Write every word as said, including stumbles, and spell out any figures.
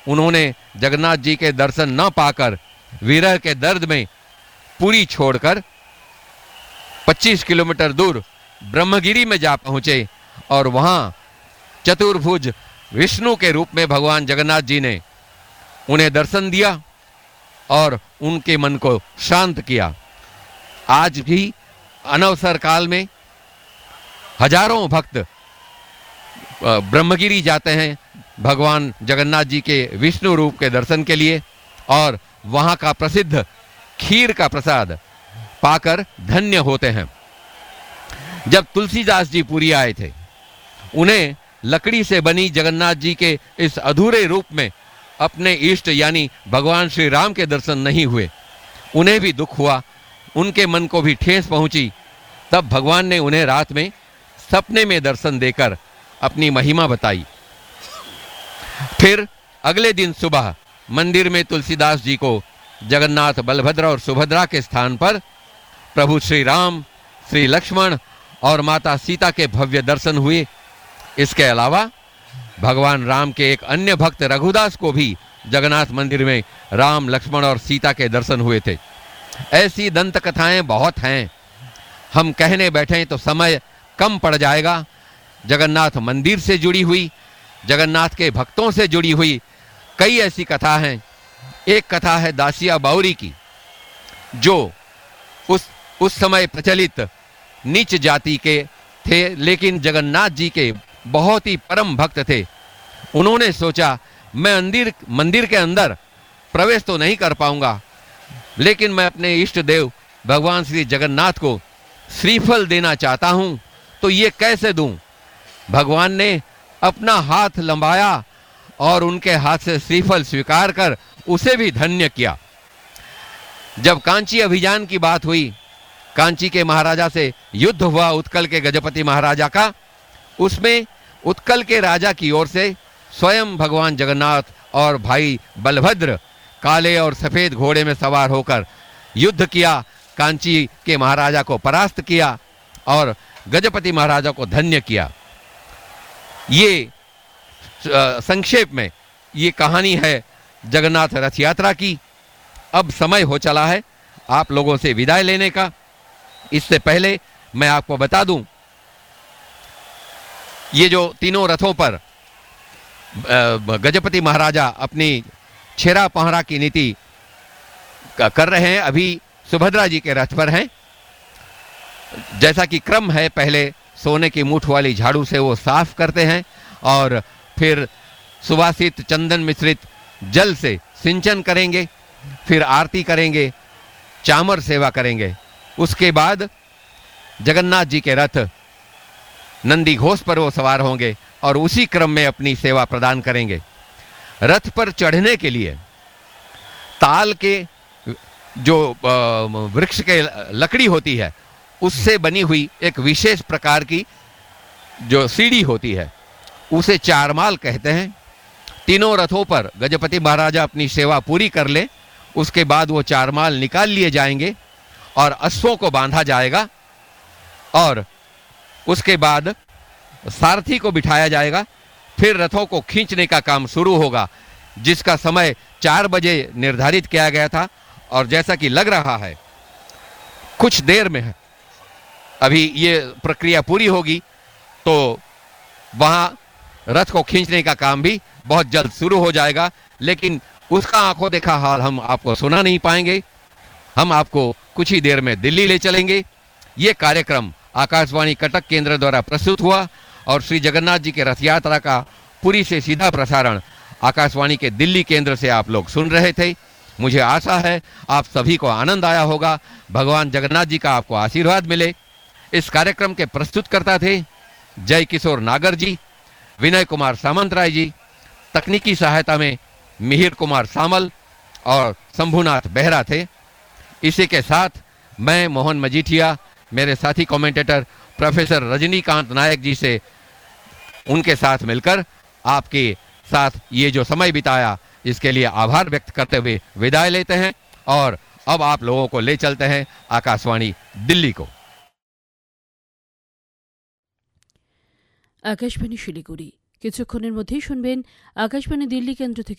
उन्होंने जगन्नाथ जी के दर्शन न पाकर विरह के दर्द में पुरी छोड़कर पच्चीस किलोमीटर दूर ब्रह्मगिरी में जा पहुंचे और वहां चतुर्भुज विष्णु के रूप में भगवान जगन्नाथ जी ने उन्हें दर्शन दिया और उनके मन को शांत किया। आज भी अनवसर काल में हजारों भक्त ब्रह्मगिरी जाते हैं भगवान जगन्नाथ जी के विष्णु रूप के दर्शन के लिए और वहां का प्रसिद्ध खीर का प्रसाद पाकर धन्य होते हैं। जब तुलसीदास जी पुरी आए थे, उन्हें लकड़ी से बनी जगन्नाथ जी के इस अधूरे रूप में अपने इष्ट यानी भगवान श्री राम के दर्शन नहीं हुए। उन्हें भी दुख हुआ, उनके मन को भी ठेस पहुंची। तब भगवान ने उन्हें रात में सपने में दर्शन देकर अपनी महिमा बताई। फिर अगले दिन सुबह मंदिर में तुलसीदास जी को जगन्नाथ, बलभद्र और सुभद्रा के स्थान पर प्रभु श्री राम, श्री लक्ष्मण और माता सीता के भव्य दर्शन हुए। इसके अलावा भगवान राम के एक अन्य भक्त रघुदास को भी जगन्नाथ मंदिर में राम, लक्ष्मण और सीता के दर्शन हुए थे। ऐसी दंत कथाएं बहुत हैं, हम कहने बैठे तो समय कम पड़ जाएगा। जगन्नाथ मंदिर से जुड़ी हुई, जगन्नाथ के भक्तों से जुड़ी हुई कई ऐसी कथा हैं। एक कथा है दासिया बावरी की, जो उस उस समय प्रचलित नीच जाति के थे, लेकिन जगन्नाथ जी के बहुत ही परम भक्त थे। उन्होंने सोचा मैं मंदिर मंदिर के अंदर प्रवेश तो नहीं कर पाऊंगा, लेकिन मैं अपने इष्ट देव भगवान श्री जगन्नाथ को श्रीफल देना चाहता हूं, तो ये कैसे दूं? भगवान ने अपना हाथ लंबाया और उनके हाथ से श्रीफल स्वीकार कर उसे भी धन्य किया। जब कांची अभियान की बात हुई, कांची के महाराजा से युद्ध हुआ उत्कल के गजपति महाराजा का, उसमें उत्कल के राजा की ओर से स्वयं भगवान जगन्नाथ और भाई बलभद्र काले और सफेद घोड़े में सवार होकर युद्ध किया, कांची के महाराजा को परास्त किया और गजपति महाराजा को धन्य किया। ये संक्षेप में ये कहानी है जगन्नाथ रथ यात्रा की। अब समय हो चला है आप लोगों से विदाई लेने का। इससे पहले मैं आपको बता दूं, ये जो तीनों रथों पर गजपति महाराजा अपनी छेरा पहरा की नीति कर रहे हैं, अभी सुभद्रा जी के रथ पर हैं। जैसा कि क्रम है, पहले सोने की मूठ वाली झाड़ू से वो साफ करते हैं और फिर सुवासित चंदन मिश्रित जल से सिंचन करेंगे, फिर आरती करेंगे, चामर सेवा करेंगे। उसके बाद जगन्नाथ जी के रथ नंदी घोष पर वो सवार होंगे और उसी क्रम में अपनी सेवा प्रदान करेंगे। रथ पर चढ़ने के लिए ताल के जो वृक्ष के लकड़ी होती है, उससे बनी हुई एक विशेष प्रकार की जो सीढ़ी होती है, उसे चारमाल कहते हैं। तीनों रथों पर गजपति महाराजा अपनी सेवा पूरी कर ले, उसके बाद वो चारमाल निकाल लिए जाएंगे और अश्वों को बांधा जाएगा और उसके बाद सारथी को बिठाया जाएगा। फिर रथों को खींचने का काम शुरू होगा, जिसका समय चार बजे निर्धारित किया गया था और जैसा कि लग रहा है कुछ देर में है अभी ये प्रक्रिया पूरी होगी, तो वहां रथ को खींचने का काम भी बहुत जल्द शुरू हो जाएगा। लेकिन उसका आंखों देखा हाल हम आपको सुना नहीं पाएंगे। हम आपको कुछ ही देर में दिल्ली ले चलेंगे। ये कार्यक्रम आकाशवाणी कटक केंद्र द्वारा प्रस्तुत हुआ और श्री जगन्नाथ जी के रथ यात्रा का पुरी से सीधा प्रसारण आकाशवाणी के दिल्ली केंद्र से आप लोग सुन रहे थे। मुझे आशा है आप सभी को आनंद आया होगा। भगवान जगन्नाथ जी का आपको आशीर्वाद मिले। इस कार्यक्रम के प्रस्तुतकर्ता थे जय किशोर नागर जी, विनय कुमार सामंतराय जी, तकनीकी सहायता में मिहिर कुमार सामल और शंभुनाथ बेहरा थे। इसी के साथ मैं मोहन मजीठिया, मेरे साथी कमेंटेटर प्रोफेसर रजनीकांत नायक जी से उनके साथ मिलकर आपके साथ ये जो समय बिताया, इसके लिए आभार व्यक्त करते हुए विदाई लेते हैं और अब आप लोगों को ले चलते हैं आकाशवाणी दिल्ली को। आकाशवाणी শিলিগুড়ি কিছুক্ষণের মধ্যেই শুনবেন আকাশবাণী দিল্লি কেন্দ্র থেকে